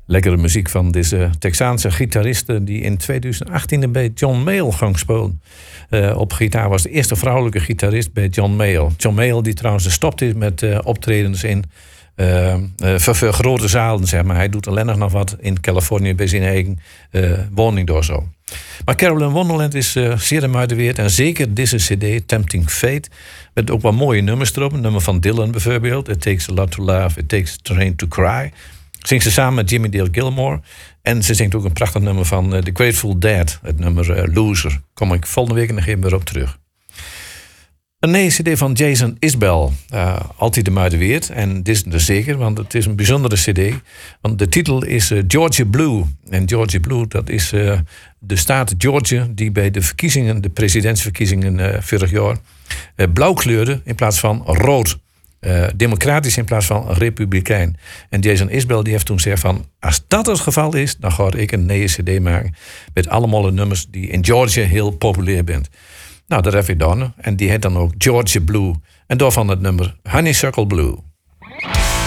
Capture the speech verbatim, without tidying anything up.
Lekkere muziek van deze Texaanse gitariste die in twintig achttien bij John Mayall ging spelen. Uh, op gitaar was de eerste vrouwelijke gitarist bij John Mayall. John Mayall die trouwens gestopt is met uh, optredens in uh, uh, voor, voor grote zalen, zeg maar. Hij doet alleen nog wat in Californië bij zijn eigen uh, woning door zo. Maar Carol in Wonderland is uh, zeer gemotiveerd. En zeker deze cd, Tempting Fate, met ook wat mooie nummers erop. Een nummer van Dylan bijvoorbeeld. It Takes a Lot to Love, It Takes a Train to Cry. Zingt ze samen met Jimmy Dale Gilmore. En ze zingt ook een prachtig nummer van uh, The Grateful Dead. Het nummer uh, Loser. Kom ik volgende week nog even weer op terug. Een nieuwe cd van Jason Isbell. Uh, altijd de moeite waard. En dit is er zeker, want het is een bijzondere cd. Want de titel is uh, Georgia Blue. En Georgia Blue, dat is uh, de staat Georgia die bij de verkiezingen, de presidentsverkiezingen uh, vorig jaar, uh, blauw kleurde in plaats van rood. Uh, democratisch in plaats van republikein. En Jason Isbell die heeft toen gezegd van, als dat het geval is, dan ga ik een nieuwe cd maken met allemaal nummers die in Georgia heel populair zijn. Nou, dat heb ik gedaan. En die heet dan ook Georgia Blue. En daarvan het nummer Honeysuckle Blue.